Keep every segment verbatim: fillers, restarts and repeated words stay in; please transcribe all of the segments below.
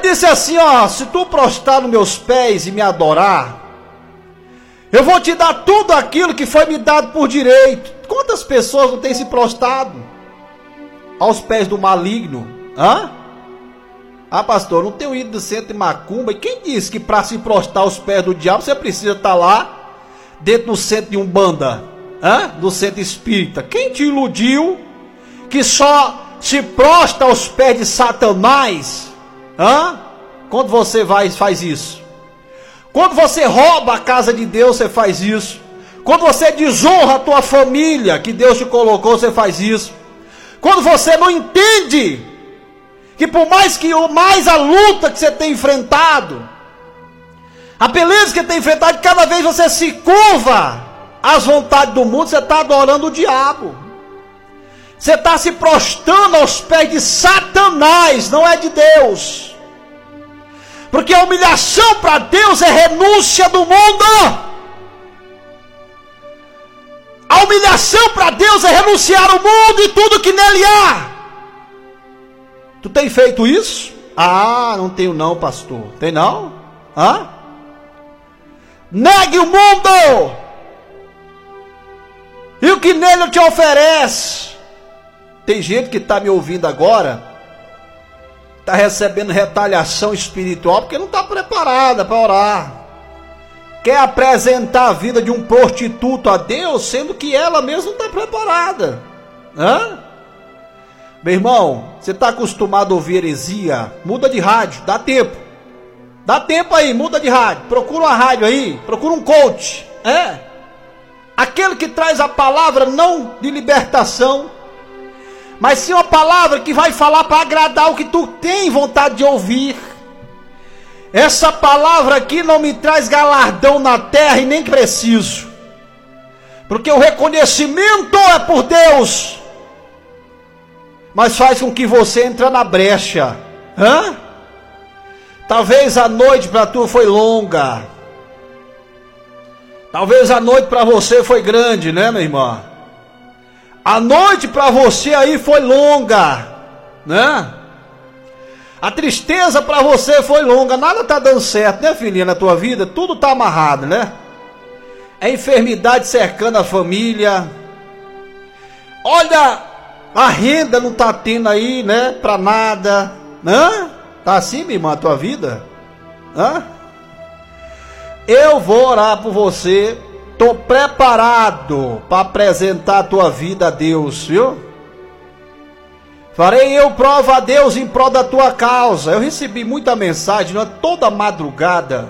disse assim, ó, se tu prostrar nos meus pés e me adorar, eu vou te dar tudo aquilo que foi me dado por direito. Quantas pessoas não têm se prostrado aos pés do maligno? Hã? Ah, pastor, não tenho ido do centro de macumba. E quem disse que para se prostrar aos pés do diabo você precisa estar lá dentro do centro de umbanda? Hã? Do centro espírita? Quem te iludiu que só se prostra aos pés de Satanás? Hã? Quando você vai faz isso? Quando você rouba a casa de Deus, você faz isso. Quando você desonra a tua família que Deus te colocou, você faz isso. Quando você não entende que por mais que mais a luta que você tem enfrentado, a beleza que você tem enfrentado, cada vez você se curva às vontades do mundo, você está adorando o diabo. Você está se prostrando aos pés de Satanás, não é de Deus. Porque a humilhação para Deus é renúncia do mundo. A humilhação para Deus é renunciar ao mundo e tudo que nele há. Tu tem feito isso? Ah, não tenho não, pastor. Tem não? Hã? Negue o mundo e o que nele te oferece. Tem gente que está me ouvindo agora, está recebendo retaliação espiritual porque não está preparada para orar. Quer apresentar a vida de um prostituto a Deus, sendo que ela mesma não está preparada. Hã? Meu irmão, você está acostumado a ouvir heresia? Muda de rádio, dá tempo. Dá tempo aí, muda de rádio. Procura uma rádio aí, procura um coach. É. Aquele que traz a palavra não de libertação, mas sim uma palavra que vai falar para agradar o que tu tem vontade de ouvir. Essa palavra aqui não me traz galardão na terra e nem preciso, porque o reconhecimento é por Deus, mas faz com que você entre na brecha. Hã? Talvez a noite para tu foi longa, talvez a noite para você foi grande, né, minha irmã? A noite para você aí foi longa, né? A tristeza para você foi longa, nada está dando certo, né, filhinha, na tua vida? Tudo está amarrado, né? É enfermidade cercando a família. Olha, a renda não está tendo aí, né, para nada, né? Tá assim, minha irmã, a tua vida? Hã? Eu vou orar por você. Estou preparado para apresentar a tua vida a Deus, viu? Farei eu prova a Deus em prol da tua causa. Eu recebi muita mensagem, não é? Toda madrugada.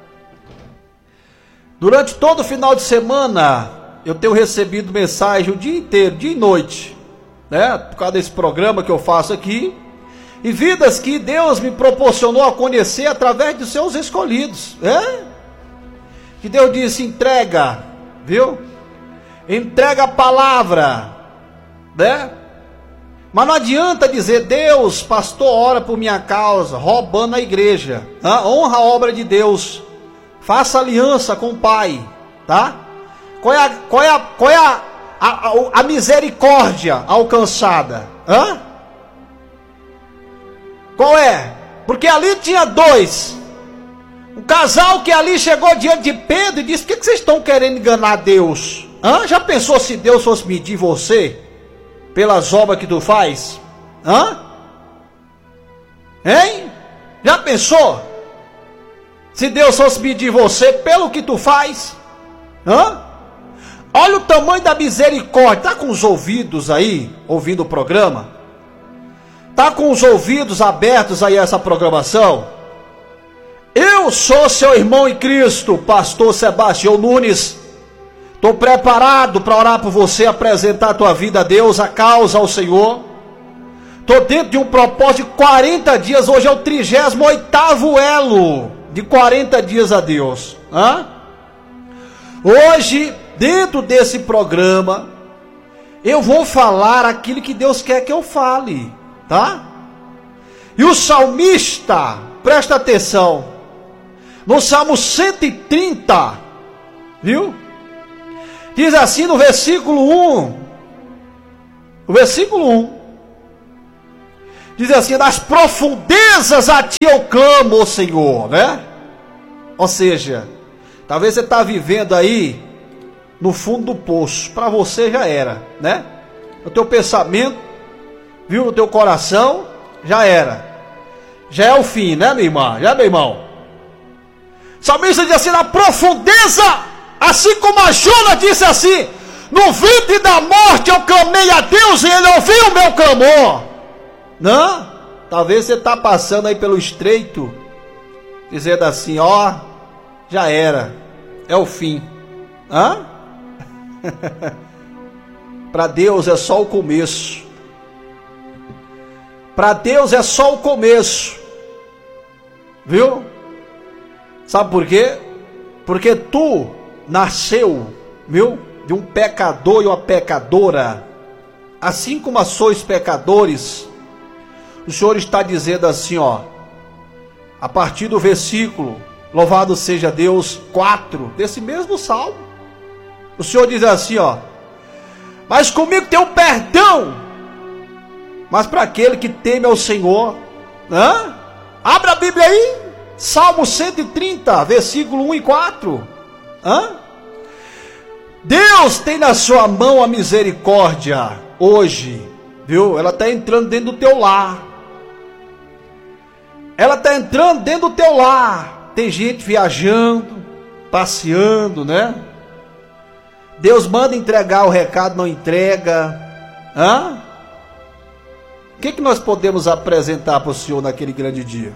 Durante todo o final de semana, eu tenho recebido mensagem o dia inteiro, dia e noite, né? Por causa desse programa que eu faço aqui. E vidas que Deus me proporcionou a conhecer através dos seus escolhidos, é? Que Deus disse, entrega, viu? Entrega a palavra, né? Mas não adianta dizer, Deus, pastor, ora por minha causa, roubando a igreja. Tá? Honra a obra de Deus. Faça aliança com o Pai, tá? Qual é a, qual é a, qual é a, a, a misericórdia alcançada? Hã? Qual é? Porque ali tinha dois. Um casal que ali chegou diante de Pedro e disse, por que, que vocês estão querendo enganar Deus? Hã? Já pensou se Deus fosse medir você pelas obras que tu faz? Hã? Hein? Já pensou? Se Deus fosse medir você pelo que tu faz? Hã? Olha o tamanho da misericórdia. Tá com os ouvidos aí, ouvindo o programa? Tá com os ouvidos abertos aí a essa programação? Eu sou seu irmão em Cristo, pastor Sebastião Nunes. Estou preparado para orar por você, apresentar a tua vida a Deus, a causa ao Senhor. Estou dentro de um propósito de quarenta dias, hoje é o trigésimo oitavo elo de quarenta dias a Deus. Hã? Hoje, dentro desse programa, eu vou falar aquilo que Deus quer que eu fale, tá? E o salmista, presta atenção, no Salmo cento e trinta, viu? Diz assim no versículo um, o versículo um, Diz assim: das profundezas a ti eu clamo, ó Senhor, né? Ou seja, talvez você está vivendo aí no fundo do poço. Para você já era, né? No teu pensamento, viu, no teu coração, já era. Já é o fim, né, minha irmã? Já, meu irmão? O salmista diz assim: na profundeza, assim como a Jonas disse assim: no ventre da morte eu clamei a Deus e Ele ouviu o meu clamor. Não? Talvez você está passando aí pelo estreito, dizendo assim: ó, já era, é o fim. Hã? Para Deus é só o começo. Para Deus é só o começo. Viu? Sabe por quê? Porque tu nasceu, viu, de um pecador e uma pecadora. Assim como sois pecadores, o Senhor está dizendo assim, ó, a partir do versículo, louvado seja Deus, quatro, desse mesmo salmo. O Senhor diz assim, ó: mas comigo tem um perdão, mas para aquele que teme ao Senhor. Hã? Abra a Bíblia aí, Salmo cento e trinta, versículo um e quatro. Hã? Deus tem na sua mão a misericórdia hoje, viu? Ela está entrando dentro do teu lar. Ela está entrando dentro do teu lar. Tem gente viajando, passeando, né? Deus manda entregar o recado, não entrega. Hã? O que, que nós podemos apresentar para o Senhor naquele grande dia?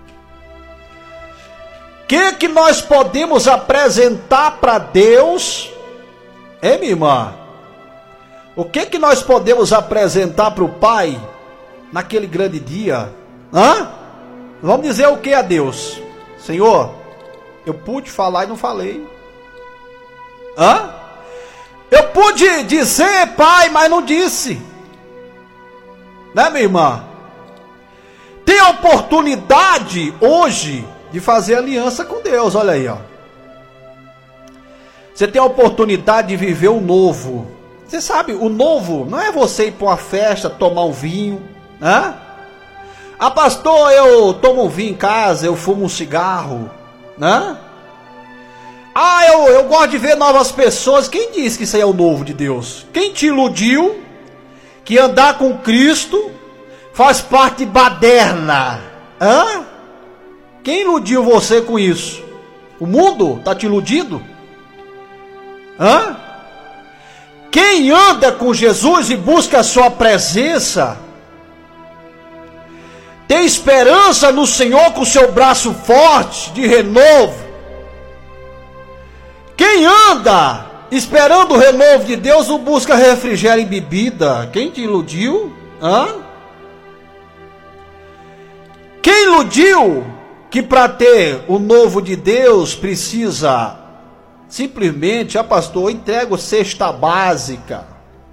O que, que nós podemos apresentar para Deus? É, minha irmã? O que, que nós podemos apresentar para o Pai naquele grande dia? Hã? Vamos dizer o que a Deus? Senhor, eu pude falar e não falei. Hã? Eu pude dizer, Pai, mas não disse. Né, minha irmã? Tem a oportunidade hoje de fazer aliança com Deus. Olha aí, ó. Você tem a oportunidade de viver o novo. Você sabe, o novo não é você ir para uma festa, tomar um vinho. Hã? Ah, pastor, eu tomo um vinho em casa, eu fumo um cigarro. Hã? Ah, eu, eu gosto de ver novas pessoas. Quem disse que isso aí é o novo de Deus? Quem te iludiu que andar com Cristo faz parte de baderna? Hã? Quem iludiu você com isso? O mundo está te iludindo? Hã? Quem anda com Jesus e busca a sua presença, tem esperança no Senhor com o seu braço forte de renovo. Quem anda esperando o renovo de Deus não busca refrigério em bebida. Quem te iludiu? Hã? Quem iludiu que para ter o novo de Deus precisa simplesmente, ah, pastor, eu entrego cesta básica,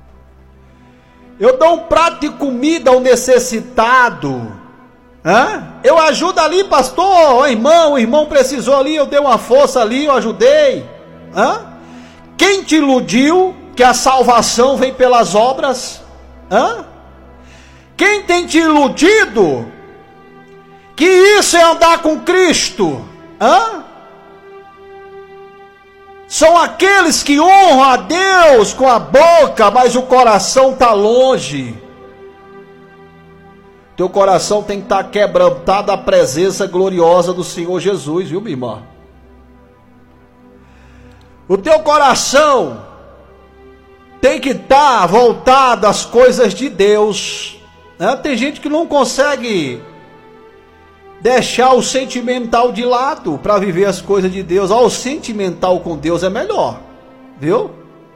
eu dou um prato de comida ao necessitado, hã? Eu ajudo ali, pastor, o irmão, o irmão precisou ali, eu dei uma força ali, eu ajudei. Hã? Quem te iludiu que a salvação vem pelas obras? Hã? Quem tem te iludido que isso é andar com Cristo? Hã? São aqueles que honram a Deus com a boca, mas o coração está longe. Teu coração tem que estar tá quebrantado da presença gloriosa do Senhor Jesus, viu, minha irmã? O teu coração tem que estar tá voltado às coisas de Deus. Né? Tem gente que não consegue deixar o sentimental de lado para viver as coisas de Deus. Ó, o sentimental com Deus é melhor, viu?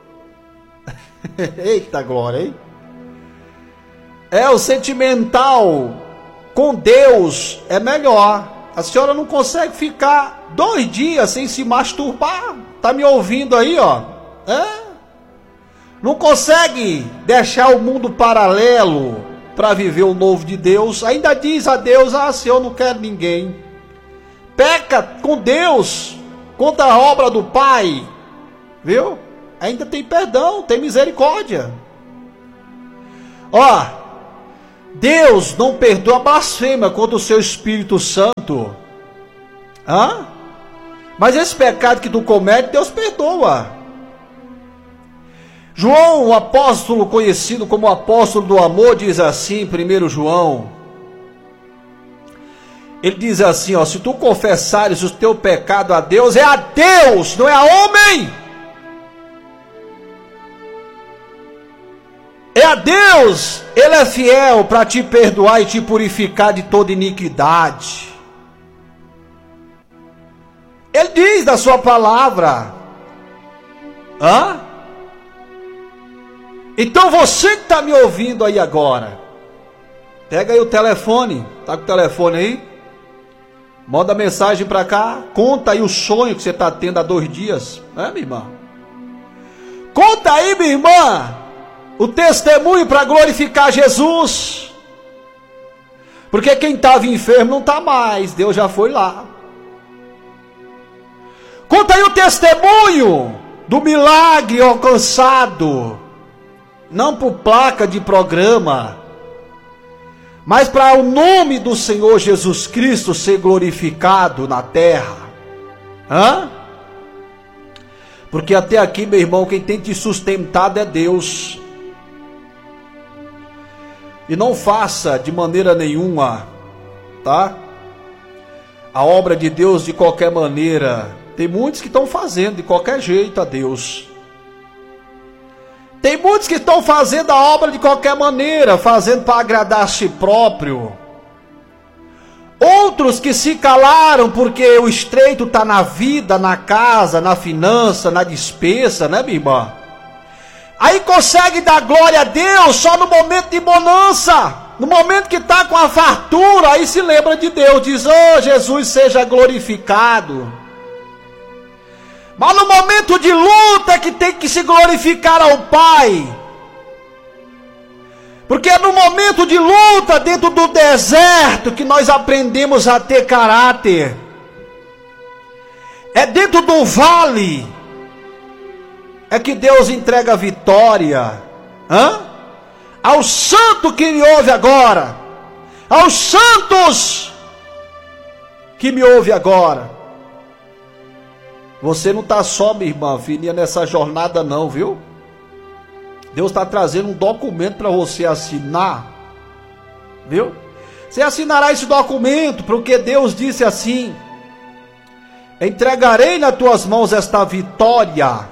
Eita glória, hein? É, o sentimental com Deus é melhor. A senhora não consegue ficar dois dias sem se masturbar. Tá me ouvindo aí, ó? É? Não consegue deixar o mundo paralelo para viver o novo de Deus. Ainda diz a Deus: ah, Senhor, não quero ninguém. Peca com Deus contra a obra do Pai, viu? Ainda tem perdão, tem misericórdia. Ó, Deus não perdoa blasfêmia contra o seu Espírito Santo. Hã? Mas esse pecado que tu comete, Deus perdoa. João, o apóstolo conhecido como o apóstolo do amor, diz assim em primeiro João. Ele diz assim, ó, se tu confessares o teu pecado a Deus, é a Deus, não é a homem. É a Deus, Ele é fiel para te perdoar e te purificar de toda iniquidade. Ele diz da sua palavra. Hã? Então você que está me ouvindo aí agora, pega aí o telefone, tá com o telefone aí? Manda mensagem para cá, conta aí o sonho que você está tendo há dois dias, né, minha irmã? Conta aí, minha irmã, o testemunho para glorificar Jesus. Porque quem estava enfermo não está mais, Deus já foi lá. Conta aí o testemunho do milagre alcançado, não por placa de programa, mas para o nome do Senhor Jesus Cristo ser glorificado na terra. Hã? Porque até aqui, meu irmão, quem tem te sustentado é Deus. E não faça de maneira nenhuma, tá? A obra de Deus de qualquer maneira. Tem muitos que estão fazendo de qualquer jeito a Deus. Tem muitos que estão fazendo a obra de qualquer maneira, fazendo para agradar a si próprio. Outros que se calaram porque o estreito está na vida, na casa, na finança, na despesa, né, minha irmã? Aí consegue dar glória a Deus só no momento de bonança. No momento que está com a fartura, aí se lembra de Deus, diz, oh, Jesus seja glorificado. Mas no momento de luta que tem que se glorificar ao Pai. Porque é no momento de luta, dentro do deserto, que nós aprendemos a ter caráter. É dentro do vale é que Deus entrega a vitória. Hã? Ao santo que me ouve agora. Aos santos que me ouve agora. Você não está só, minha irmã, filhinha, nessa jornada não, viu? Deus está trazendo um documento para você assinar, viu? Você assinará esse documento, porque Deus disse assim, entregarei nas tuas mãos esta vitória,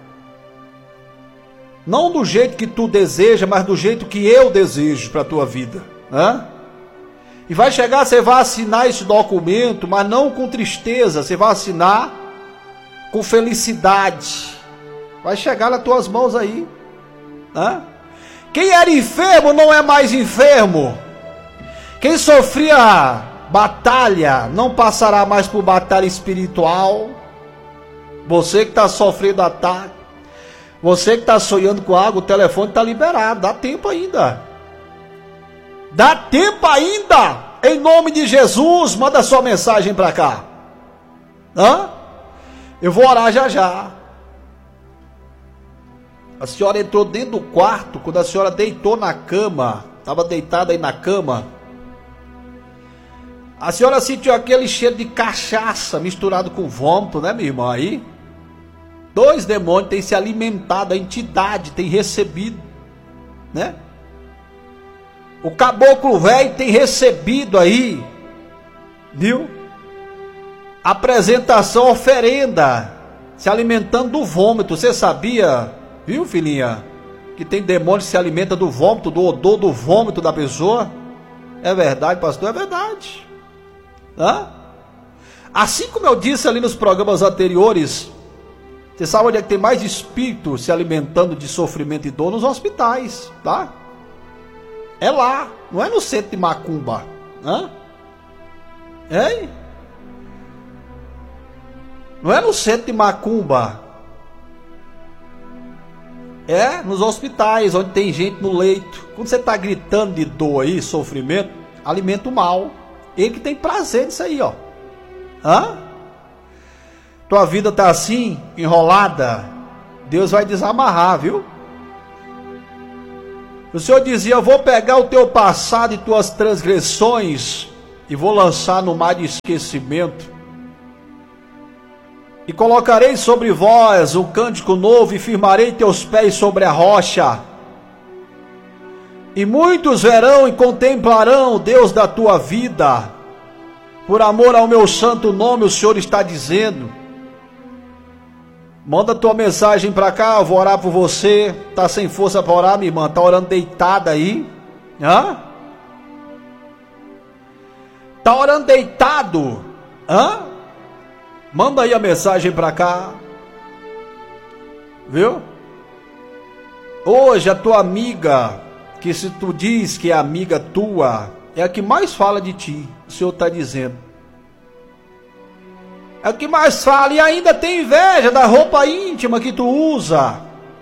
não do jeito que tu deseja, mas do jeito que eu desejo para a tua vida, né? E vai chegar, você vai assinar esse documento, mas não com tristeza, você vai assinar com felicidade. Vai chegar nas tuas mãos aí, né? Quem era enfermo não é mais enfermo. Quem sofria batalha não passará mais por batalha espiritual. Você que está sofrendo ataque, você que está sonhando com água, o telefone está liberado, dá tempo ainda. Dá tempo ainda. Em nome de Jesus, manda sua mensagem para cá. Hã? Eu vou orar já já. A senhora entrou dentro do quarto, quando a senhora deitou na cama, estava deitada aí na cama. A senhora sentiu aquele cheiro de cachaça misturado com vômito, né, minha irmã? Aí, dois demônios têm se alimentado, a entidade tem recebido, né? O caboclo velho tem recebido aí, viu? Apresentação, oferenda, se alimentando do vômito. Você sabia, viu, filhinha, que tem demônio que se alimenta do vômito, do odor do vômito da pessoa? É verdade, pastor? É verdade. Hã? Assim como eu disse ali nos programas anteriores, você sabe onde é que tem mais espírito se alimentando de sofrimento e dor? Nos hospitais, tá? É lá, não é no centro de macumba. Hã? Hein? Não é no centro de macumba. É nos hospitais, onde tem gente no leito. Quando você está gritando de dor aí, sofrimento, alimenta o mal. Ele que tem prazer nisso aí, ó. Hã? Tua vida está assim, enrolada, Deus vai desamarrar, viu? O Senhor dizia: eu vou pegar o teu passado e tuas transgressões e vou lançar no mar de esquecimento. E colocarei sobre vós um cântico novo e firmarei teus pés sobre a rocha. E muitos verão e contemplarão o Deus da tua vida. Por amor ao meu santo nome, o Senhor está dizendo. Manda tua mensagem para cá, eu vou orar por você. Tá sem força para orar, minha irmã? Tá orando deitada aí? Hã? Tá orando deitado? Hã? Manda aí a mensagem para cá. Viu? Hoje a tua amiga, que se tu diz que é amiga tua, é a que mais fala de ti. O Senhor está dizendo. É o que mais fala, e ainda tem inveja da roupa íntima que tu usa.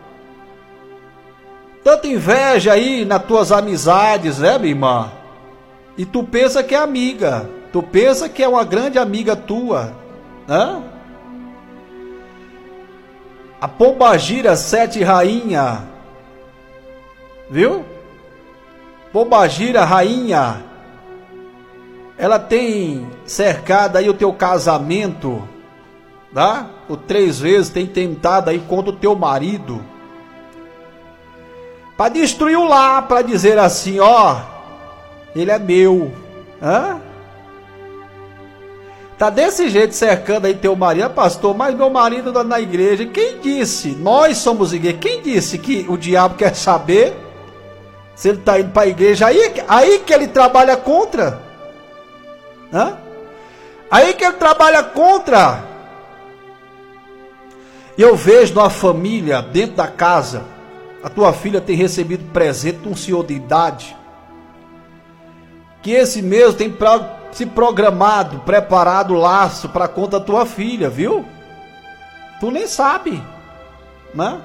Tanta inveja aí nas tuas amizades, né, minha irmã? E tu pensa que é amiga, tu pensa que é uma grande amiga tua, né? A pombagira sete rainha, viu? Pombagira rainha, ela tem cercado aí o teu casamento, tá? Por três vezes tem tentado aí contra o teu marido, para destruir o lar, para dizer assim, ó, ele é meu, hã? Tá desse jeito cercando aí teu marido, ah, pastor, mas meu marido tá na igreja. Quem disse? Nós somos igreja. Quem disse que o diabo quer saber se ele tá indo para a igreja? Aí, aí que ele trabalha contra. Hã? Aí que ele trabalha contra. Eu vejo numa família, dentro da casa, a tua filha tem recebido presente de um senhor de idade, que esse mesmo tem pra, se programado, preparado laço para conta da tua filha, viu? Tu nem sabe, né?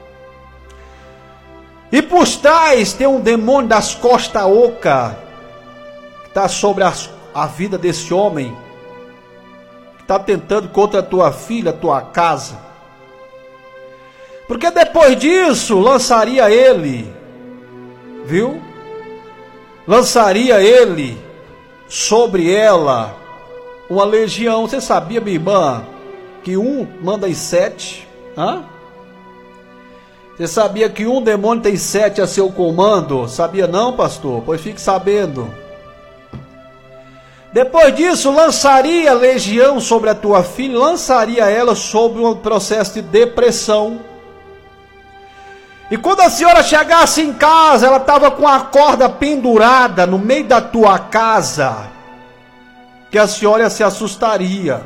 E por trás tem um demônio das costas oca, que está sobre as a vida desse homem, que está tentando contra a tua filha, a tua casa, porque depois disso lançaria ele, viu? Lançaria ele sobre ela uma legião. Você sabia, minha irmã, que um manda em sete? Hã? Você sabia que um demônio tem sete a seu comando? Sabia não, pastor? Pois fique sabendo. Depois disso, lançaria legião sobre a tua filha, lançaria ela sobre um processo de depressão. E quando a senhora chegasse em casa, ela estava com a corda pendurada no meio da tua casa, que a senhora se assustaria.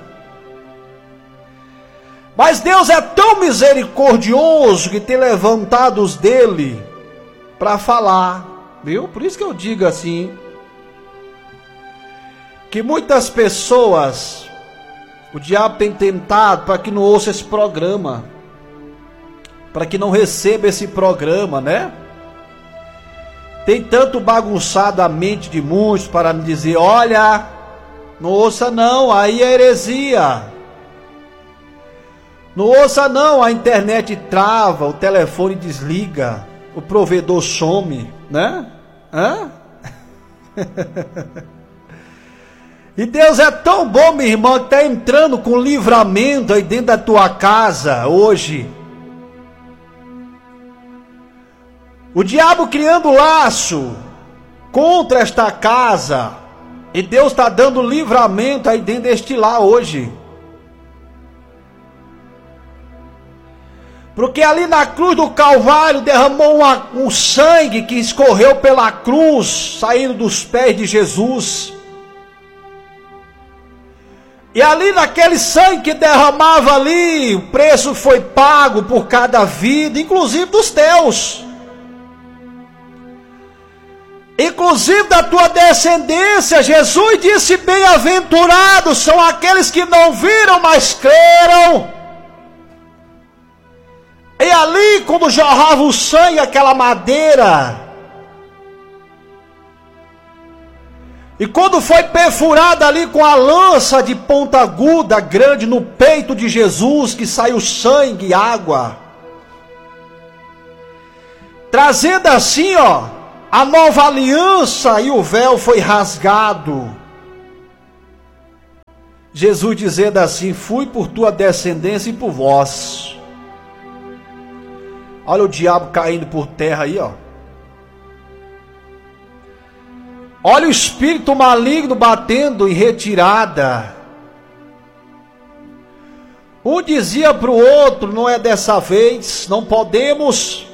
Mas Deus é tão misericordioso que tem levantado os dele para falar, viu? Por isso que eu digo assim, que muitas pessoas, o diabo tem tentado para que não ouça esse programa, para que não receba esse programa, né? Tem tanto bagunçado a mente de muitos para me dizer, olha, não ouça não, aí é heresia. Não ouça não, a internet trava, o telefone desliga, o provedor some, né? Hã? E Deus é tão bom, minha irmã, que está entrando com livramento aí dentro da tua casa hoje. O diabo criando laço contra esta casa, e Deus está dando livramento aí dentro deste lar hoje. Porque ali na cruz do Calvário derramou uma, um sangue que escorreu pela cruz, saindo dos pés de Jesus. E ali naquele sangue que derramava ali, o preço foi pago por cada vida, inclusive dos teus. Inclusive da tua descendência. Jesus disse, bem-aventurados são aqueles que não viram, mas creram. E ali, quando jorrava o sangue, aquela madeira, e quando foi perfurada ali com a lança de ponta aguda, grande, no peito de Jesus, que saiu sangue e água, trazendo assim, ó, a nova aliança, e o véu foi rasgado. Jesus dizendo assim: fui por tua descendência e por vós. Olha o diabo caindo por terra aí, ó. Olha o espírito maligno batendo em retirada. Um dizia para o outro: não é dessa vez, não podemos.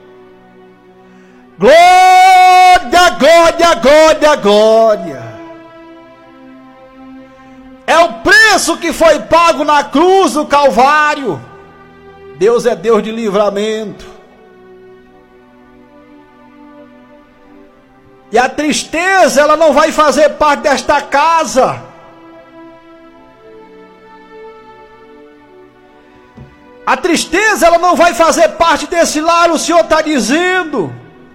Glória, glória, glória, glória. É o preço que foi pago na cruz do Calvário. Deus é Deus de livramento. E a tristeza, ela não vai fazer parte desta casa. A tristeza, ela não vai fazer parte desse lar, o Senhor está dizendo.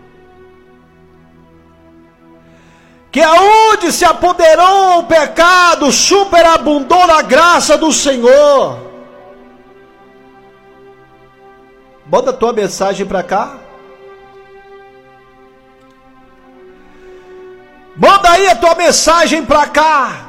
Que aonde se apoderou o pecado, superabundou na graça do Senhor. Bota a tua mensagem para cá. Manda aí a tua mensagem para cá.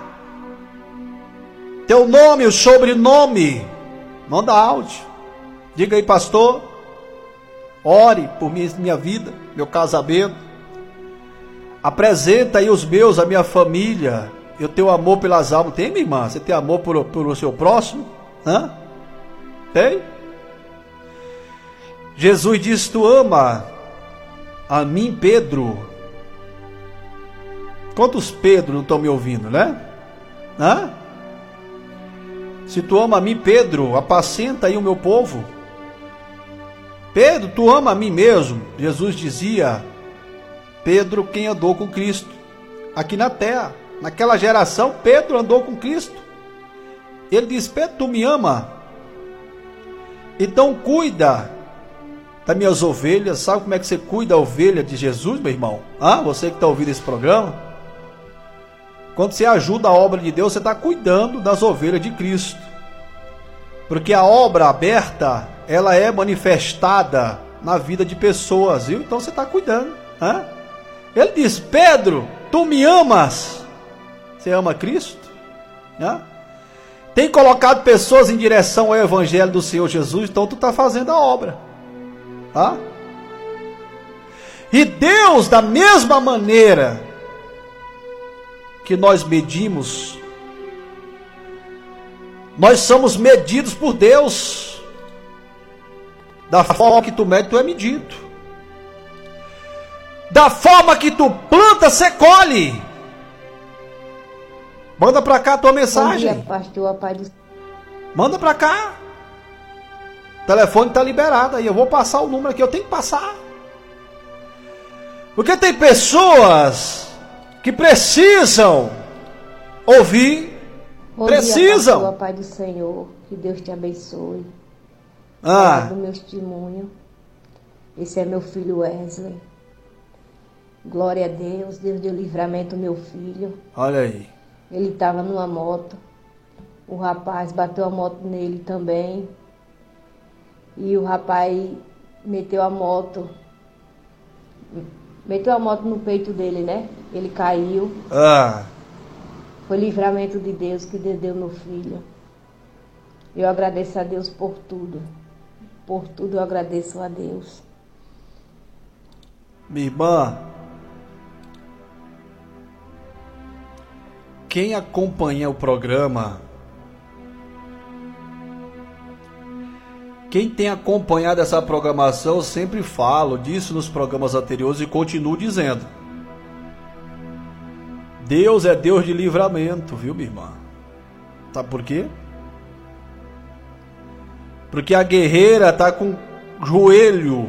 Teu nome, o sobrenome. Manda áudio. Diga aí, pastor. Ore por minha, minha vida, meu casamento. Apresenta aí os meus, a minha família. Eu tenho amor pelas almas. Tem, minha irmã? Você tem amor por, por o seu próximo? Hã? Tem? Jesus disse: tu ama a mim, Pedro. Quantos Pedro não estão me ouvindo, né? Hã? Se tu ama a mim, Pedro, apacenta aí o meu povo. Pedro, tu ama a mim mesmo? Jesus dizia: Pedro, quem andou com Cristo aqui na terra, naquela geração, Pedro andou com Cristo. Ele diz: Pedro, tu me ama? Então cuida das minhas ovelhas. Sabe como é que você cuida da ovelha de Jesus, meu irmão? Ah, você que está ouvindo esse programa, quando você ajuda a obra de Deus, você está cuidando das ovelhas de Cristo, porque a obra aberta, ela é manifestada na vida de pessoas, viu? Então você está cuidando. Hã? Ele diz: Pedro, tu me amas? Você ama Cristo? Hã? Tem colocado pessoas em direção ao Evangelho do Senhor Jesus, então tu está fazendo a obra. Hã? E Deus, da mesma maneira que nós medimos, nós somos medidos por Deus. Da forma que tu mede, tu é medido. Da forma que tu planta, você colhe. Manda pra cá a tua mensagem. Bom dia, pastor, Pai. Manda pra cá. O telefone tá liberado aí. Eu vou passar o número aqui. Eu tenho que passar. Porque tem pessoas que precisam ouvir. Bom precisam. Dia, pastor, Pai do Senhor. Que Deus te abençoe. Ah. Do meu testemunho. Esse é meu filho Wesley. Glória a Deus. Deus deu livramento ao meu filho. Olha aí. Ele estava numa moto. O rapaz bateu a moto nele também. E o rapaz meteu a moto. Meteu a moto no peito dele, né? Ele caiu. Ah. Foi livramento de Deus que Deus deu meu filho. Eu agradeço a Deus por tudo. Por tudo eu agradeço a Deus. Minha irmã, quem acompanha o programa, quem tem acompanhado essa programação, eu sempre falo disso nos programas anteriores e continuo dizendo: Deus é Deus de livramento, viu, minha irmã? Sabe por quê? Porque a guerreira está com o joelho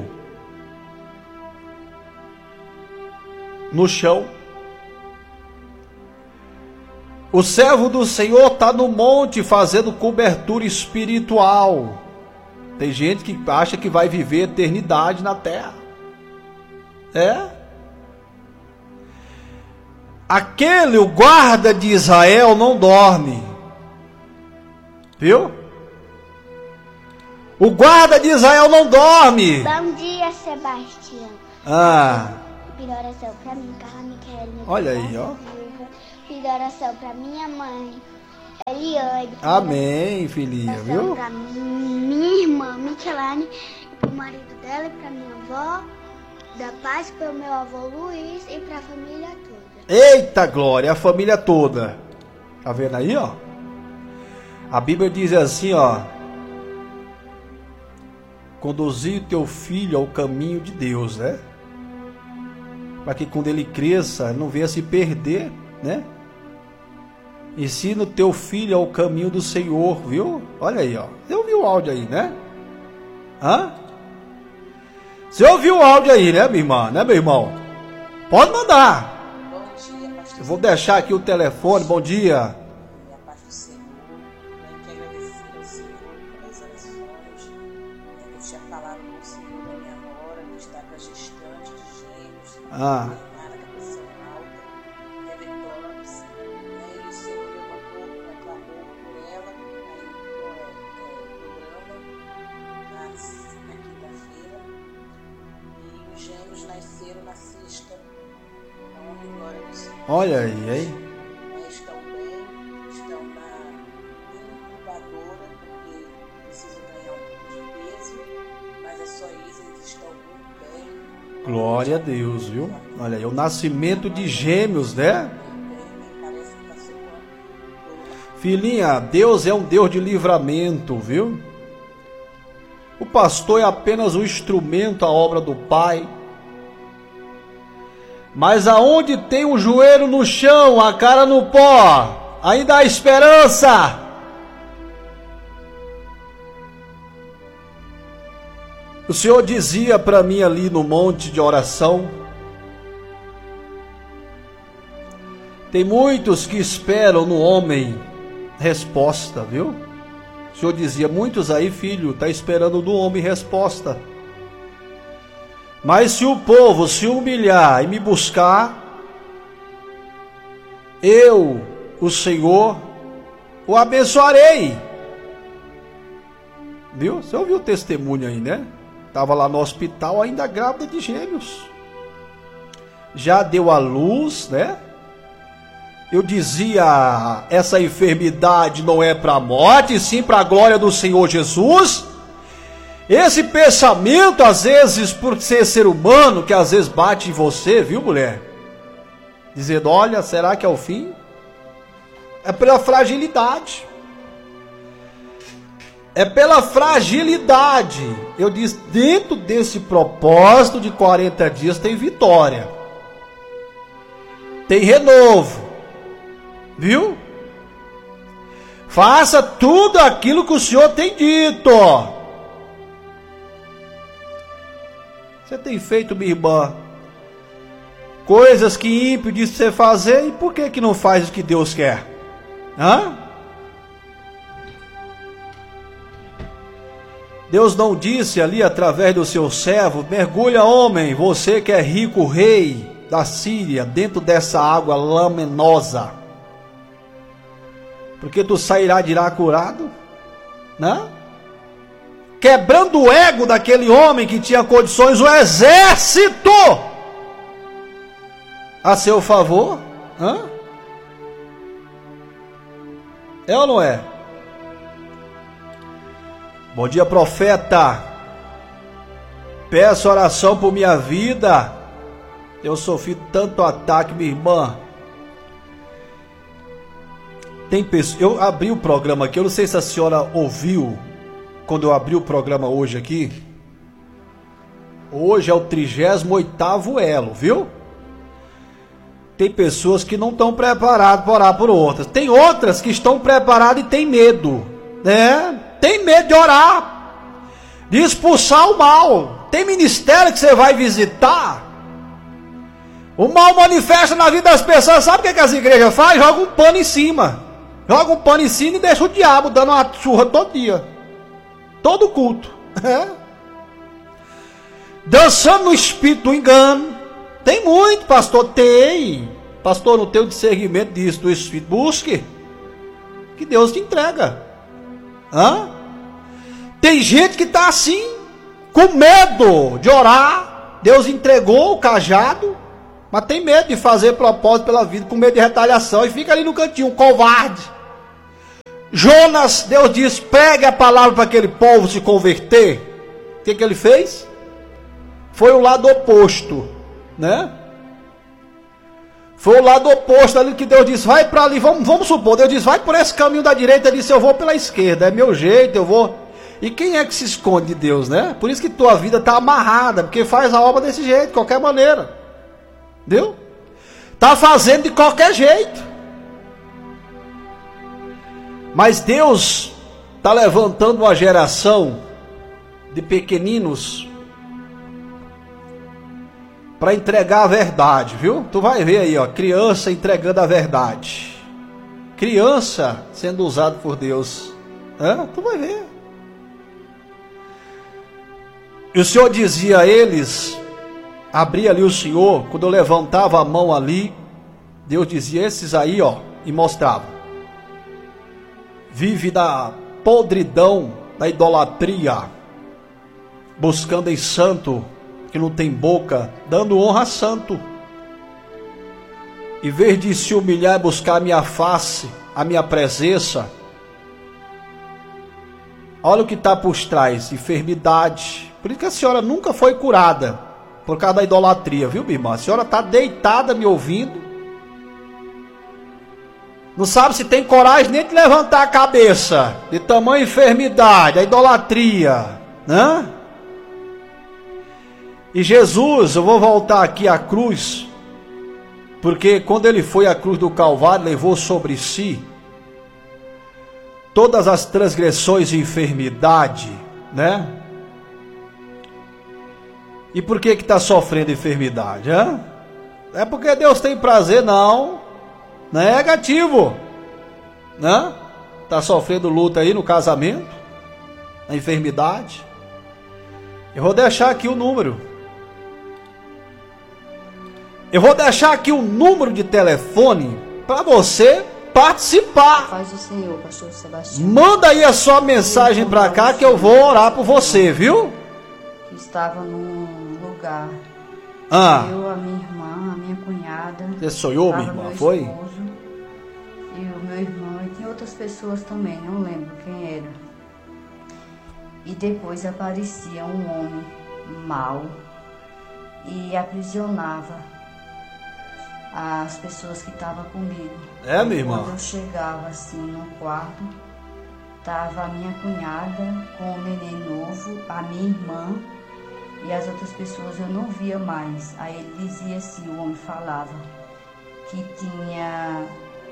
no chão. O servo do Senhor está no monte fazendo cobertura espiritual. Tem gente que acha que vai viver eternidade na terra. É? Aquele, o guarda de Israel, não dorme. Viu? O guarda de Israel não dorme. Bom dia, Sebastião. Ah. Pedir oração pra mim, Carla Miquel. Olha aí, ó. Pedir oração pra minha mãe, Eliane. Amém, filhinha, viu? Pra minha irmã, Michelane, e pro marido dela e pra minha avó, da paz pro meu avô Luiz e pra família toda. Eita glória, a família toda. Tá vendo aí, ó? A Bíblia diz assim, ó: conduzir teu filho ao caminho de Deus, né? Para que quando ele cresça, não venha se perder, né? Ensina o teu filho ao caminho do Senhor, viu? Olha aí, ó. Você ouviu o áudio aí, né? Hã? Você ouviu o áudio aí, né, minha irmã? Né, meu irmão? Pode mandar. Bom dia, pastor. Eu vou deixar aqui o telefone. Bom dia. A paz do Senhor. Eu quero agradecer ao Senhor pelas orações. Eu tinha falado com o Senhor da minha nora, que está para gestante de gêmeos. Ah. Nada com a pressão alta, teve eclâmpsia. Aí o Senhor levantou, aclamou por ela, aí no programa, na, na quinta-feira. E os gêmeos nasceram na sexta. Honra e glória do Senhor. Olha aí, hein? Estão bem, estão na incubadora, porque precisam ganhar um pouco de peso, mas é só isso, eles estão muito bem. Glória a Deus, viu? Olha aí, o nascimento de gêmeos, né? Parece que está sobrando. Filhinha, Deus é um Deus de livramento, viu? O pastor é apenas um instrumento à obra do Pai. Mas aonde tem o joelho no chão, a cara no pó, ainda há esperança. O Senhor dizia para mim ali no monte de oração: tem muitos que esperam no homem resposta, viu? O Senhor dizia: muitos aí, filho, tá esperando no homem resposta. Mas se o povo se humilhar e me buscar, eu, o Senhor, o abençoarei. Viu? Você ouviu o testemunho aí, né? Estava lá no hospital ainda grávida de gêmeos. Já deu à luz, né? Eu dizia, essa enfermidade não é para a morte, sim para a glória do Senhor Jesus. Esse pensamento, às vezes, por ser ser humano, que às vezes bate em você, viu, mulher? Dizendo, olha, será que é o fim? É pela fragilidade. É pela fragilidade. Eu disse, dentro desse propósito de quarenta dias tem vitória. Tem renovo. Viu? Faça tudo aquilo que o Senhor tem dito. Você tem feito, minha irmã, coisas que ímpio disse você fazer, e por que que não faz o que Deus quer? Hã? Deus não disse ali através do seu servo: mergulha, homem, você que é rico, rei da Síria, dentro dessa água lamenosa, porque tu sairá de lá curado, né? Quebrando o ego daquele homem que tinha condições, o exército a seu favor. Hã? É ou não é? Bom dia, profeta. Peço oração por minha vida. Eu sofri tanto ataque, minha irmã. Tem pessoas. Eu abri o programa aqui, eu não sei se a senhora ouviu. Quando eu abri o programa hoje aqui, hoje é o trigésimo oitavo elo, viu? Tem pessoas que não estão preparadas para orar por outras. Tem outras que estão preparadas e tem medo, né? Tem medo de orar, de expulsar o mal. Tem ministério que você vai visitar, o mal manifesta na vida das pessoas. Sabe o que, que as igrejas fazem? Joga um pano em cima. Joga um pano em cima e deixa o diabo dando uma surra todo dia. Todo culto, é. Dançando no espírito do engano. Tem muito, pastor, tem. Pastor, não tem o discernimento disso do espírito. Busque, que Deus te entrega. Hã? Tem gente que está assim, com medo de orar, Deus entregou o cajado, mas tem medo de fazer propósito pela vida, com medo de retaliação, e fica ali no cantinho, um covarde. Jonas, Deus diz, pregue a palavra para aquele povo se converter. O que, que ele fez? Foi o lado oposto, né? Foi o lado oposto ali que Deus disse, vai para ali, vamos, vamos supor, Deus diz, vai por esse caminho da direita, ele disse, eu vou pela esquerda, é meu jeito, eu vou. E quem é que se esconde de Deus, né? Por isso que tua vida está amarrada, porque faz a obra desse jeito, de qualquer maneira. Entendeu? Está fazendo de qualquer jeito. Mas Deus está levantando uma geração de pequeninos para entregar a verdade, viu? Tu vai ver aí, ó, criança entregando a verdade. Criança sendo usado por Deus. Hã? Tu vai ver. E o Senhor dizia a eles, abria ali o Senhor, quando eu levantava a mão ali, Deus dizia, esses aí, ó, e mostrava. Vive da podridão, da idolatria, buscando em santo, que não tem boca, dando honra a santo. Em vez de se humilhar e buscar a minha face, a minha presença, olha o que está por trás, enfermidade. Por isso que a senhora nunca foi curada, por causa da idolatria, viu, minha irmã? A senhora está deitada me ouvindo, não sabe se tem coragem nem de levantar a cabeça, de tamanha enfermidade, a idolatria, né? E Jesus, eu vou voltar aqui à cruz, porque quando ele foi à cruz do Calvário, levou sobre si todas as transgressões e enfermidade, né? E por que que está sofrendo enfermidade, hein? É porque Deus tem prazer? Não, não é negativo, né? Está sofrendo luta aí no casamento, na enfermidade. Eu vou deixar aqui o número. Eu vou deixar aqui o número de telefone para você participar. Faz o Senhor, pastor Sebastião. Manda aí a sua mensagem para cá que eu vou orar por você, viu? Que estava num lugar. Ah. Eu, a minha irmã, a minha cunhada. Você sonhou, minha irmã, foi? Esposo, e o meu irmão, e tinha outras pessoas também, não lembro quem era. E depois aparecia um homem mau e aprisionava as pessoas que estavam comigo. É, minha irmã? Quando eu chegava assim no quarto, estava a minha cunhada com o neném novo, a minha irmã e as outras pessoas eu não via mais. Aí ele dizia assim, o homem falava que tinha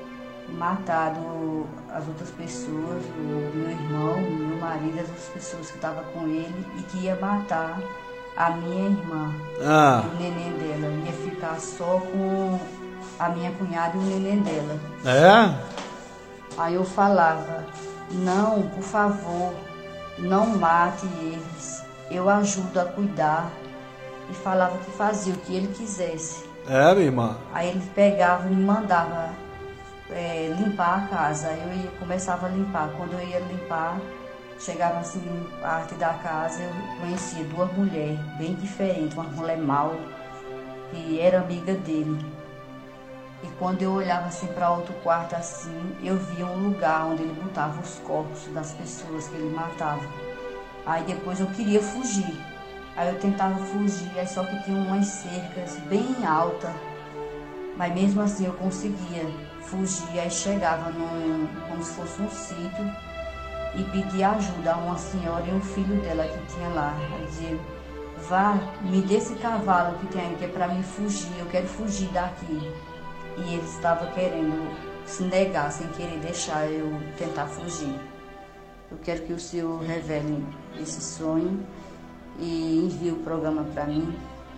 matado as outras pessoas, o meu irmão, o meu marido, as outras pessoas que estavam com ele, e que ia matar a minha irmã, ah. o neném dela, ia ficar só com a minha cunhada e o neném dela. É? Aí eu falava, não, por favor, não mate eles, eu ajudo a cuidar. E falava que fazia o que ele quisesse. É, minha irmã? Aí ele pegava e me mandava é, limpar a casa. Aí eu ia, começava a limpar. Quando eu ia limpar, chegava assim em parte da casa, eu conhecia duas mulheres bem diferentes, uma mulher mal, que era amiga dele. E quando eu olhava assim para outro quarto assim, eu via um lugar onde ele botava os corpos das pessoas que ele matava. Aí depois eu queria fugir. Aí eu tentava fugir, aí só que tinha umas cercas bem altas. Mas mesmo assim eu conseguia fugir, aí chegava num, como se fosse um sítio, e pedi ajuda a uma senhora e um filho dela que tinha lá. Ela dizia, vá, me dê esse cavalo que tem aí, que é para mim fugir, eu quero fugir daqui. E ele estava querendo se negar, sem querer deixar eu tentar fugir. Eu quero que o Senhor revele esse sonho e envie o programa para mim.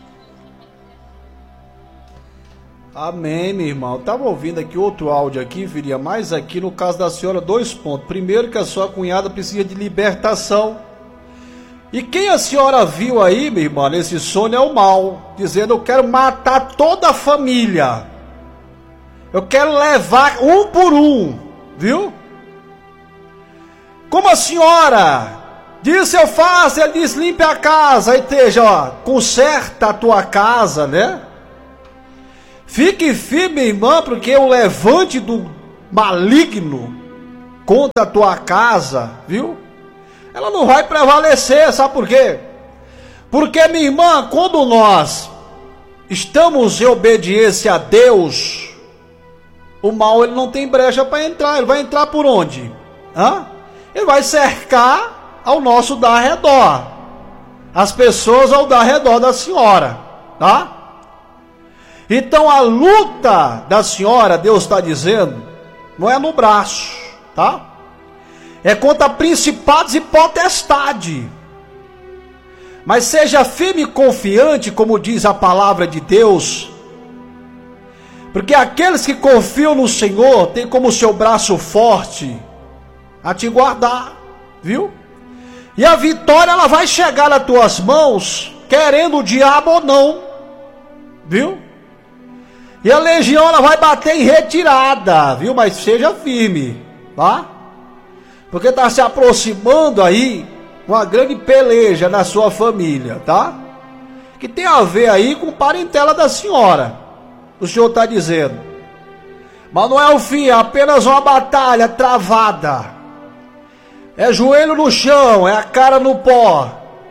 Amém, meu irmão. Estava ouvindo aqui outro áudio aqui, viria mais aqui no caso da senhora, dois pontos. Primeiro, que a sua cunhada precisa de libertação. E quem a senhora viu aí, minha irmã, nesse sonho é o mal, dizendo, eu quero matar toda a família. Eu quero levar um por um, viu? Como a senhora Disse eu faço, ele disse limpe a casa, aí esteja, ó, conserta a tua casa, né? Fique firme, irmã, porque o levante do maligno contra a tua casa, viu? Ela não vai prevalecer, sabe por quê? Porque, minha irmã, quando nós estamos em obediência a Deus, o mal ele não tem brecha para entrar. Ele vai entrar por onde? Hã? Ele vai cercar ao nosso dar redor, as pessoas ao dar redor da senhora, tá? Então a luta da senhora, Deus está dizendo, não é no braço, tá? É contra principados e potestade. Mas seja firme e confiante, como diz a palavra de Deus, porque aqueles que confiam no Senhor têm como seu braço forte a te guardar, viu? E a vitória ela vai chegar nas tuas mãos, querendo o diabo ou não, viu? E a legião ela vai bater em retirada, viu? Mas seja firme, tá? Porque está se aproximando aí uma grande peleja na sua família, tá? Que tem a ver aí com parentela da senhora. O Senhor está dizendo. Mas não é o fim, é apenas uma batalha travada. É joelho no chão, é a cara no pó.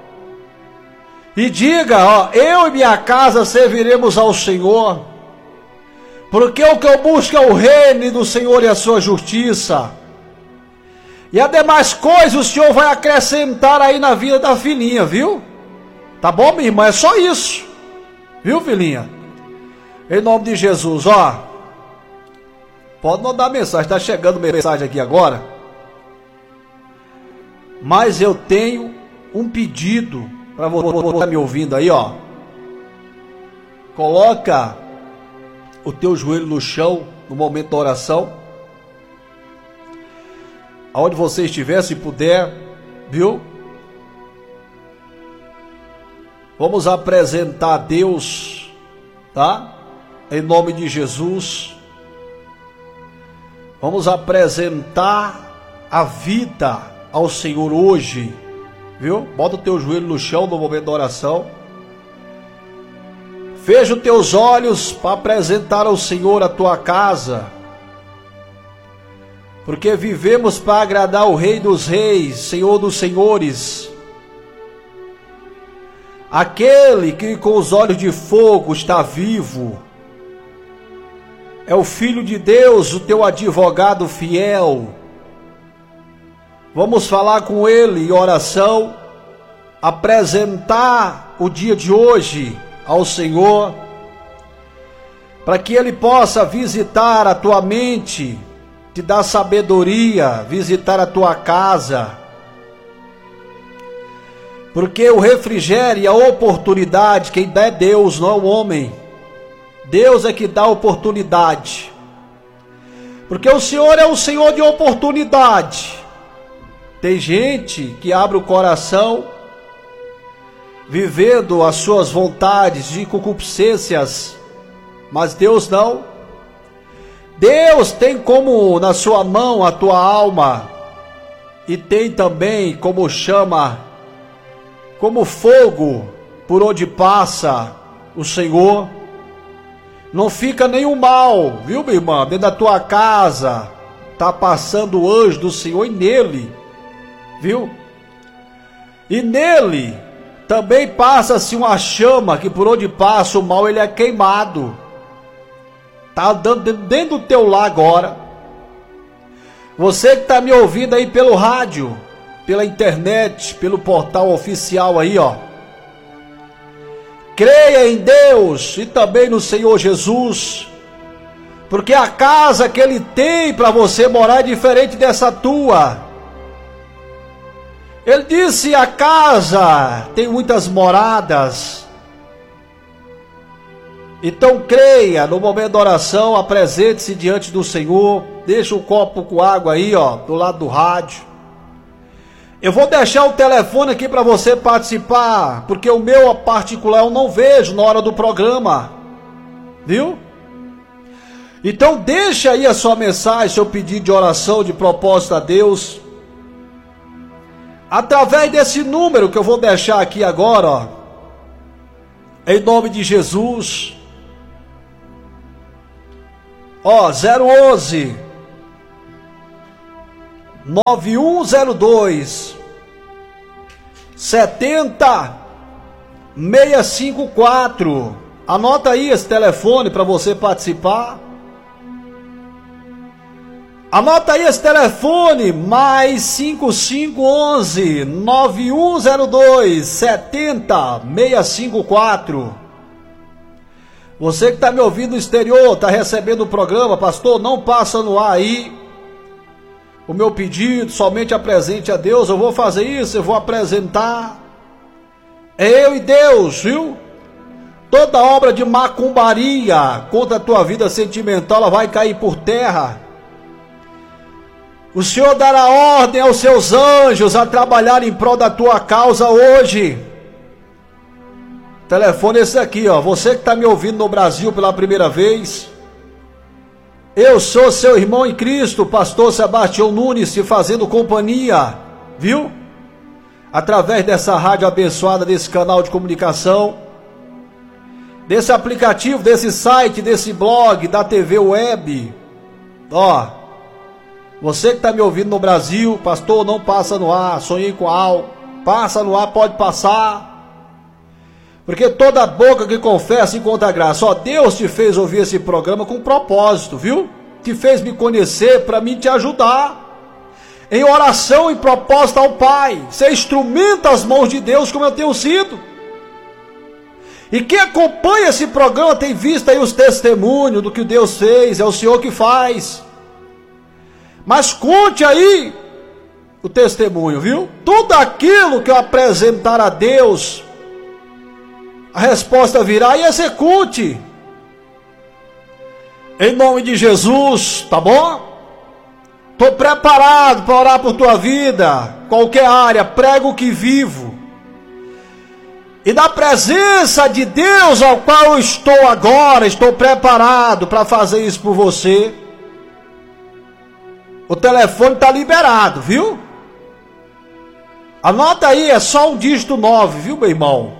E diga, ó, eu e minha casa serviremos ao Senhor, porque o que eu busco é o reino do Senhor e a sua justiça. E as demais coisas o Senhor vai acrescentar aí na vida da filhinha, viu? Tá bom, minha irmã? É só isso. Viu, filhinha? Em nome de Jesus, ó. Pode mandar mensagem, tá chegando mensagem aqui agora. Mas eu tenho um pedido para você que está me ouvindo aí, ó. Coloca o teu joelho no chão no momento da oração. Aonde você estiver, se puder, viu? Vamos apresentar a Deus, tá? Em nome de Jesus. Vamos apresentar a vida ao Senhor hoje, viu? Bota o teu joelho no chão no momento da oração. Fecha os teus olhos para apresentar ao Senhor a tua casa, porque vivemos para agradar o Rei dos Reis, Senhor dos Senhores, aquele que com os olhos de fogo está vivo. É o Filho de Deus, o teu advogado fiel. Vamos falar com ele em oração, apresentar o dia de hoje ao Senhor, para que ele possa visitar a tua mente, te dar sabedoria, visitar a tua casa, porque o refrigério e a oportunidade, quem dá é Deus, não é o homem. Deus é que dá oportunidade, porque o Senhor é o Senhor de oportunidade. Tem gente que abre o coração, vivendo as suas vontades de concupiscências, mas Deus não. Deus tem como na sua mão a tua alma, e tem também como chama, como fogo por onde passa o Senhor. Não fica nenhum mal, viu, minha irmã? Dentro da tua casa está passando o anjo do Senhor, e nele, viu? E nele também passa-se uma chama, que por onde passa o mal ele é queimado. Está andando dentro do teu lar agora. Você que está me ouvindo aí pelo rádio, pela internet, pelo portal oficial aí, ó. Creia em Deus e também no Senhor Jesus, porque a casa que Ele tem para você morar é diferente dessa tua. Ele disse: a casa tem muitas moradas. Então creia, no momento da oração, apresente-se diante do Senhor. Deixa um copo com água aí, ó, do lado do rádio. Eu vou deixar o telefone aqui para você participar, porque o meu particular eu não vejo na hora do programa, viu? Então deixa aí a sua mensagem, seu pedido de oração, de propósito a Deus. através desse número que eu vou deixar aqui agora, ó, em nome de Jesus, ó, zero onze, nove um zero dois, setenta, seis cinco quatro. Anota aí esse telefone para você participar. Anota aí esse telefone, mais cinco cinco onze, nove um zero dois, setenta, seis cinco quatro. Você que está me ouvindo no exterior, está recebendo o programa, pastor, não passa no ar aí o meu pedido, somente apresente a Deus. Eu vou fazer isso, eu vou apresentar. É eu e Deus, viu? Toda obra de macumbaria contra a tua vida sentimental, ela vai cair por terra. O Senhor dará ordem aos seus anjos a trabalhar em prol da tua causa hoje. O telefone é esse aqui, ó. Você que está me ouvindo no Brasil pela primeira vez. Eu sou seu irmão em Cristo, pastor Sebastião Nunes, te fazendo companhia, viu? Através dessa rádio abençoada, desse canal de comunicação, desse aplicativo, desse site, desse blog, da T V web. Ó. Você que está me ouvindo no Brasil, pastor, não passa no ar, sonhei com algo, passa no ar, pode passar, porque toda boca que confessa encontra graça. Só Deus te fez ouvir esse programa com propósito, viu? Te fez me conhecer para mim te ajudar, em oração e proposta ao Pai, ser instrumento das mãos de Deus como eu tenho sido. E quem acompanha esse programa tem visto aí os testemunhos do que Deus fez, é o Senhor que faz. Mas conte aí o testemunho, viu? Tudo aquilo que eu apresentar a Deus, a resposta virá, e execute. Em nome de Jesus, tá bom? Estou preparado para orar por tua vida, qualquer área, prego o que vivo. E na presença de Deus ao qual eu estou agora, estou preparado para fazer isso por você. O telefone está liberado, viu? Anota aí, é só um dígito nove, viu, meu irmão?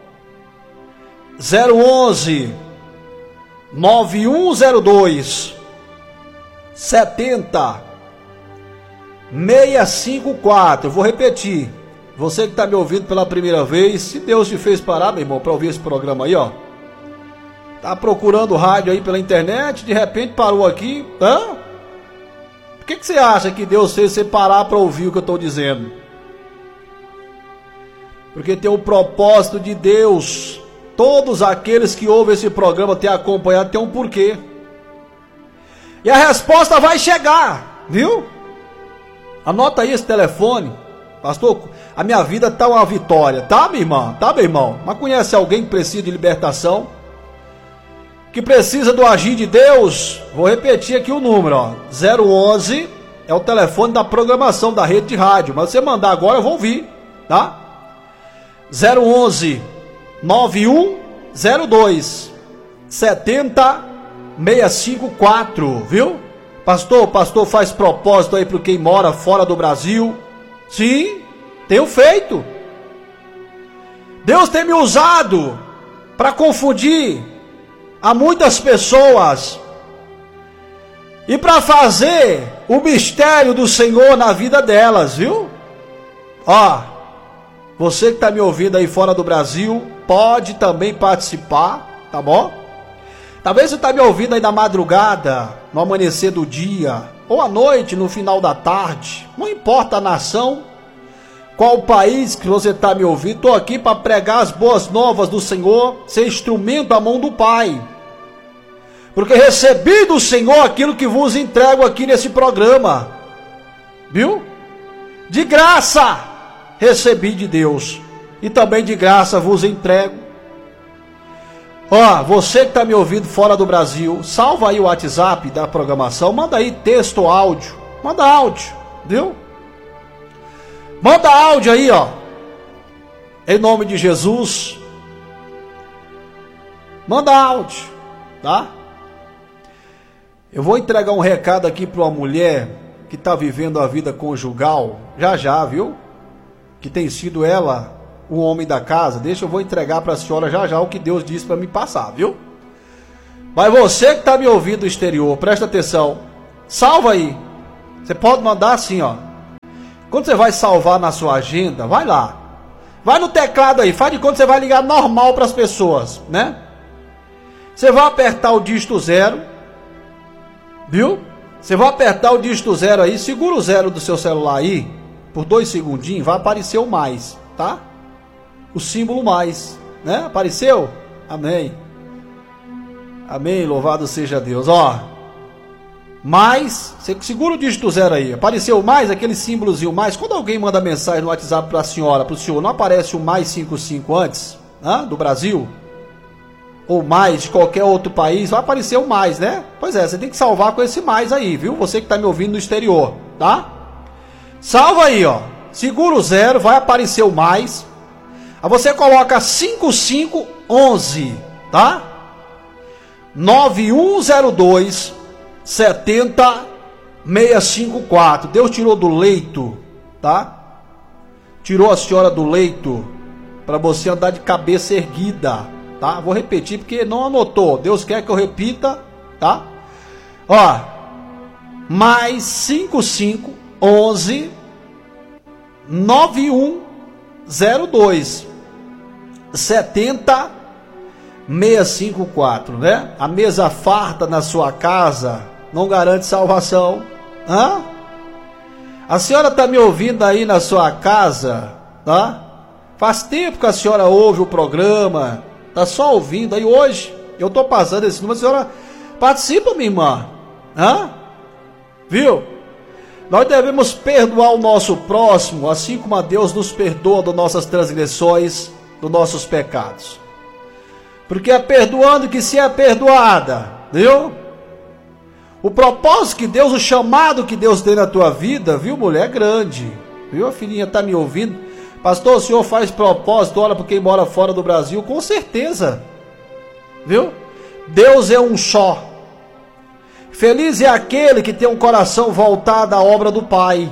zero onze, nove um zero dois, setenta, seis cinco quatro. Eu vou repetir. Você que está me ouvindo pela primeira vez, se Deus te fez parar, meu irmão, para ouvir esse programa aí, ó. Tá procurando rádio aí pela internet, de repente parou aqui, hã? Por que, que você acha que Deus fez você parar para ouvir o que eu estou dizendo? Porque tem o propósito de Deus. Todos aqueles que ouvem esse programa, têm acompanhado, tem um porquê. E a resposta vai chegar, viu? Anota aí esse telefone. Pastor, a minha vida está uma vitória, tá, minha irmã? Tá, meu irmão? Mas conhece alguém que precisa de libertação? Que precisa do agir de Deus? Vou repetir aqui o número, ó. zero onze é o telefone da programação da rede de rádio. Mas se você mandar agora, eu vou ouvir, tá? zero onze, nove um zero dois, setenta, seis cinco quatro, viu? Pastor, pastor faz propósito aí para quem mora fora do Brasil. Sim, tenho feito. Deus tem me usado para confundir a muitas pessoas e para fazer o mistério do Senhor na vida delas, viu? Ó, você que está me ouvindo aí fora do Brasil, pode também participar, tá bom? Talvez você está me ouvindo aí na madrugada, no amanhecer do dia, ou à noite, no final da tarde, não importa a nação, qual o país que você está me ouvindo, estou aqui para pregar as boas novas do Senhor, ser instrumento à mão do Pai, porque recebi do Senhor aquilo que vos entrego aqui nesse programa, viu? De graça recebi de Deus, e também de graça vos entrego. Ó, você que está me ouvindo fora do Brasil, salva aí o WhatsApp da programação, manda aí texto ou áudio, manda áudio, viu? Manda áudio aí, ó, em nome de Jesus, manda áudio, tá? Eu vou entregar um recado aqui para uma mulher que está vivendo a vida conjugal, já já, viu? que tem sido ela o homem da casa, deixa eu vou entregar para a senhora já já o que Deus disse para me passar, viu? Mas você que está me ouvindo do exterior, presta atenção, salva aí. Você pode mandar assim, ó. Quando você vai salvar na sua agenda, vai lá. Vai no teclado aí, faz de conta que você vai ligar normal para as pessoas, né? Você vai apertar o dígito zero, viu? Você vai apertar o dígito zero aí, segura o zero do seu celular aí, por dois segundinhos, vai aparecer o mais, tá? O símbolo mais, né? Apareceu? Amém. Amém, louvado seja Deus. Ó, mais, você segura o dígito zero aí, apareceu mais, aquele símbolozinho mais. Quando alguém manda mensagem no WhatsApp para a senhora, para o senhor, não aparece o mais cinquenta e cinco antes, né? Do Brasil? Ou mais de qualquer outro país, vai aparecer o mais, né? Pois é, você tem que salvar com esse mais aí, viu? Você que está me ouvindo no exterior, tá? Salva aí, ó. Segura o zero, vai aparecer o mais. Aí você coloca cinco cinco um um, tá? nove um zero dois sete zero seis cinco quatro. Deus tirou do leito, tá? Tirou a senhora do leito para você andar de cabeça erguida, tá? Vou repetir porque não anotou. Deus quer que eu repita, tá? Ó, mais cinco cinco um um nove um zero dois sete zero seis cinco quatro, né? A mesa farta na sua casa não garante salvação. Hã? A senhora está me ouvindo aí na sua casa, tá? Faz tempo que a senhora ouve o programa, tá só ouvindo aí hoje. Eu estou passando esse número, a senhora participa, minha irmã. Hã? Viu? Nós devemos perdoar o nosso próximo, assim como a Deus nos perdoa das nossas transgressões, dos nossos pecados. Porque é perdoando que se é perdoada, viu? O propósito que Deus, o chamado que Deus tem na tua vida, viu, mulher, é grande. Viu, a filhinha tá me ouvindo? Pastor, o senhor faz propósito, olha para quem mora fora do Brasil, com certeza. Viu? Deus é um só. Feliz é aquele que tem um coração voltado à obra do Pai.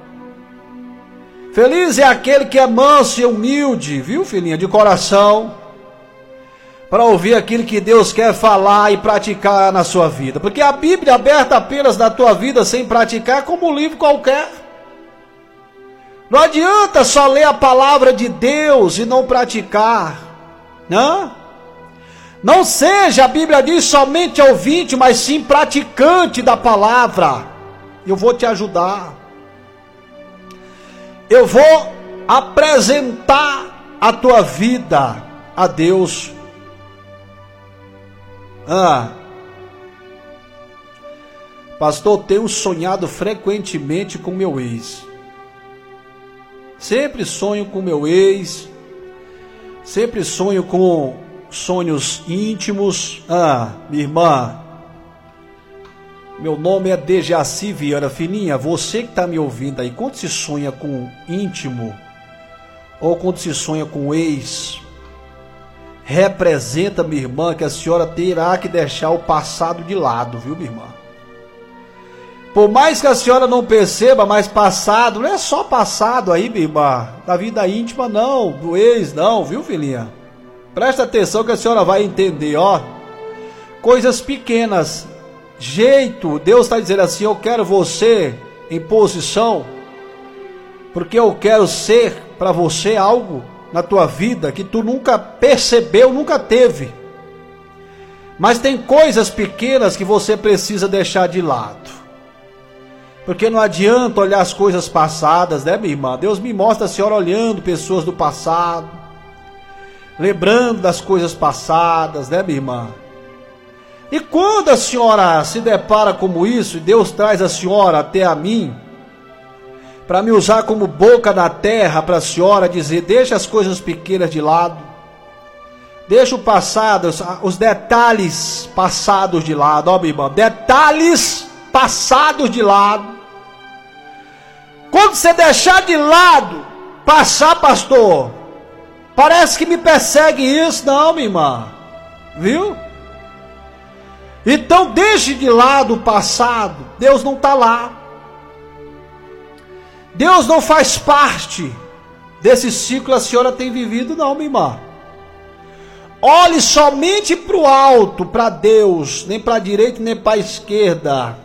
Feliz é aquele que é manso e humilde, viu, filhinha, de coração, para ouvir aquilo que Deus quer falar e praticar na sua vida. Porque a Bíblia aberta apenas na tua vida sem praticar é como um livro qualquer. Não adianta só ler a palavra de Deus e não praticar, não? Não seja, a Bíblia diz, somente ouvinte, mas sim praticante da palavra. Eu vou te ajudar. Eu vou apresentar a tua vida a Deus. Ah, pastor, tenho sonhado frequentemente com meu ex. Sempre sonho com meu ex. Sempre sonho com sonhos íntimos. Ah, minha irmã, meu nome é Dejaci Vieira. Filhinha, você que está me ouvindo aí, quando se sonha com íntimo, ou quando se sonha com ex, representa, minha irmã, que a senhora terá que deixar o passado de lado, viu, minha irmã? Por mais que a senhora não perceba, mas passado, não é só passado aí, minha irmã, da vida íntima não, do ex não, viu, filhinha? Presta atenção que a senhora vai entender, ó. Coisas pequenas, jeito, Deus está dizendo assim, eu quero você em posição, porque eu quero ser para você algo na tua vida que tu nunca percebeu, nunca teve. Mas tem coisas pequenas que você precisa deixar de lado. Porque não adianta olhar as coisas passadas, né, minha irmã? Deus me mostra a senhora olhando pessoas do passado, lembrando das coisas passadas, né, minha irmã? E quando a senhora se depara com isso, e Deus traz a senhora até a mim, para me usar como boca na terra para a senhora dizer, deixa as coisas pequenas de lado, deixa o passado, os detalhes passados de lado, ó, minha irmã, detalhes passados de lado. Quando você deixar de lado, passar, pastor, parece que me persegue isso, não, minha irmã, viu? Então deixe de lado o passado, Deus não está lá. Deus não faz parte desse ciclo a senhora tem vivido, não, minha irmã. Olhe somente para o alto, para Deus, nem para a direita, nem para a esquerda.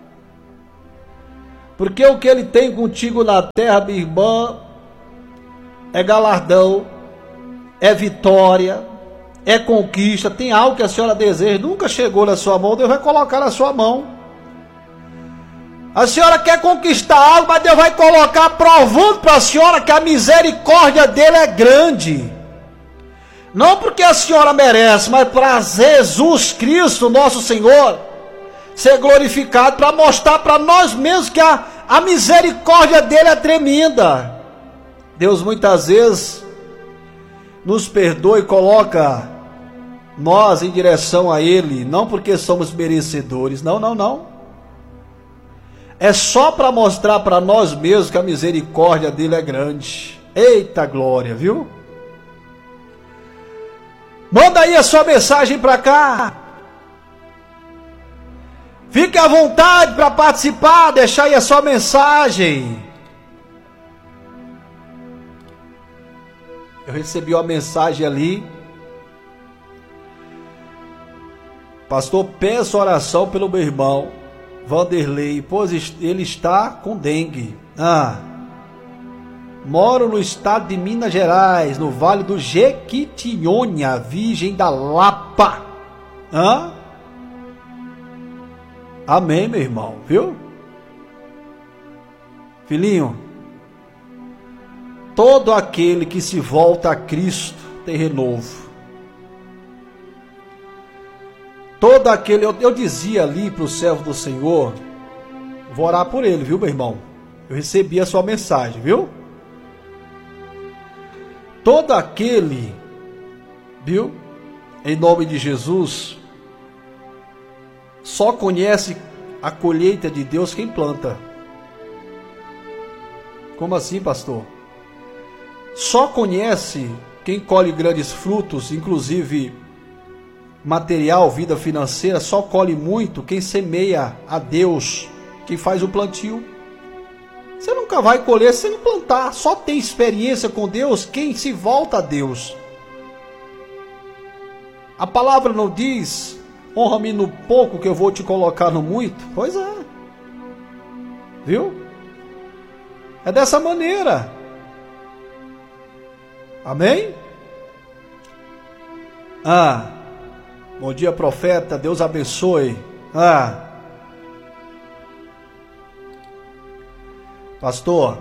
Porque o que Ele tem contigo na terra, minha irmã, é galardão, é vitória, é conquista. Tem algo que a senhora deseja, nunca chegou na sua mão, Deus vai colocar na sua mão. A senhora quer conquistar algo, mas Deus vai colocar provando para a senhora que a misericórdia dele é grande. Não porque a senhora merece, mas para Jesus Cristo, nosso Senhor, ser glorificado, para mostrar para nós mesmos que a, a misericórdia dele é tremenda. Deus muitas vezes nos perdoa e coloca nós em direção a ele, não porque somos merecedores, não, não, não. É só para mostrar para nós mesmos que a misericórdia dele é grande. Eita glória, viu? Manda aí a sua mensagem para cá. Fique à vontade para participar, deixar aí a sua mensagem. Eu recebi uma mensagem ali. Pastor, peço oração pelo meu irmão Vanderlei, pois ele está com dengue. Ah, moro no estado de Minas Gerais, no Vale do Jequitinhonha, Virgem da Lapa. Ah? Amém, meu irmão, viu? Filhinho, todo aquele que se volta a Cristo tem renovo. Todo aquele, eu, eu dizia ali para o servo do Senhor, vou orar por ele, viu, meu irmão? Eu recebi a sua mensagem, viu? Todo aquele, viu, em nome de Jesus, só conhece a colheita de Deus quem planta. Como assim, pastor? Só conhece quem colhe grandes frutos, inclusive material, vida financeira, só colhe muito quem semeia a Deus, quem faz o plantio. Você nunca vai colher se não plantar. Só tem experiência com Deus quem se volta a Deus. A palavra não diz: honra-me no pouco que eu vou te colocar no muito? Pois é. Viu? É dessa maneira. Amém? Ah, bom dia, profeta, Deus abençoe. Ah, pastor,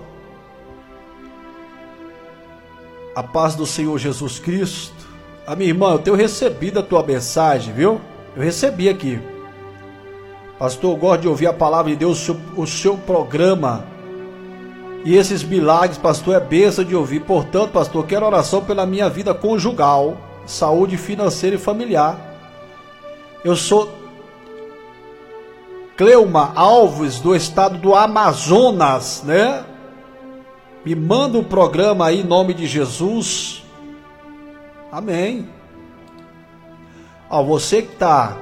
a paz do Senhor Jesus Cristo. A minha irmã, eu tenho recebido a tua mensagem, viu? Eu recebi aqui. Pastor, eu gosto de ouvir a palavra de Deus, o seu, o seu programa. E esses milagres, pastor, é bênção de ouvir. Portanto, pastor, quero oração pela minha vida conjugal, saúde financeira e familiar. Eu sou Cleuma Alves, do estado do Amazonas, né? Me manda um programa aí em nome de Jesus. Amém. Ó, você que está...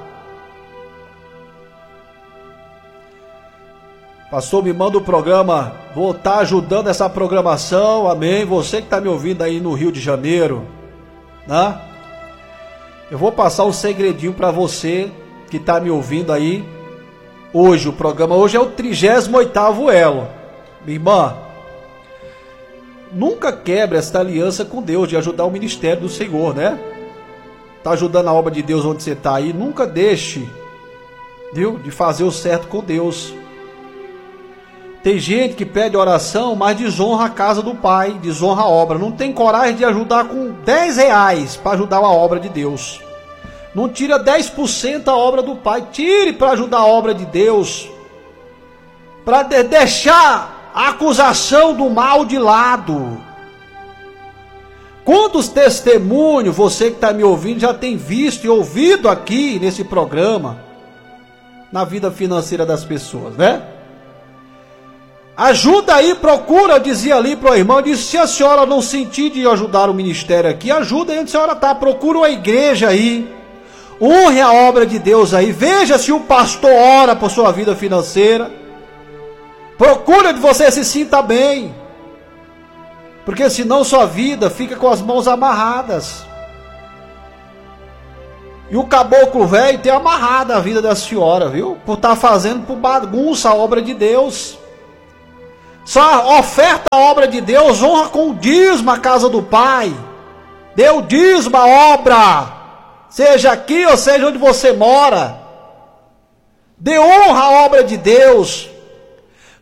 Pastor, me manda o programa, vou estar ajudando essa programação, amém. Você que está me ouvindo aí no Rio de Janeiro, né? Eu vou passar um segredinho para você que está me ouvindo aí. Hoje, o programa hoje é o trigésimo oitavo elo. Minha irmã, nunca quebre esta aliança com Deus de ajudar o ministério do Senhor, né? Está ajudando a obra de Deus onde você está aí, nunca deixe, viu, de fazer o certo com Deus. Tem gente que pede oração, mas desonra a casa do Pai, desonra a obra. Não tem coragem de ajudar com dez reais para ajudar a obra de Deus. Não tira dez por cento a obra do Pai. Tire para ajudar a obra de Deus. Para de deixar a acusação do mal de lado. Quantos testemunhos você que está me ouvindo já tem visto e ouvido aqui nesse programa, na vida financeira das pessoas, né? Ajuda aí, procura, eu dizia ali para o irmão, eu disse, se a senhora não sentir de ajudar o ministério aqui, ajuda aí onde a senhora está, procura uma igreja aí, honre a obra de Deus aí, veja se o pastor ora por sua vida financeira, procura que você se sinta bem, Porque senão sua vida fica com as mãos amarradas. E o caboclo velho tem amarrado a vida da senhora, viu? Por estar fazendo por bagunça a obra de Deus. Só oferta a obra de Deus, honra com o dízimo a casa do Pai. Dê o dízimo à obra, seja aqui ou seja onde você mora. Dê honra à obra de Deus.